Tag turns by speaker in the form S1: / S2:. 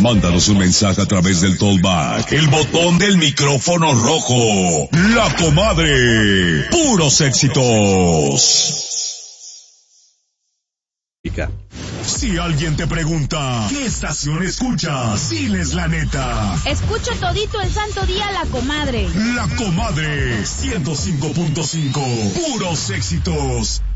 S1: Mándanos un mensaje a través del Tollback, el botón del micrófono rojo. La Comadre. Puros éxitos. Si alguien te pregunta, ¿qué estación escuchas? Diles la neta.
S2: Escucho todito el santo día La Comadre.
S1: La Comadre, 105.5. Puros éxitos.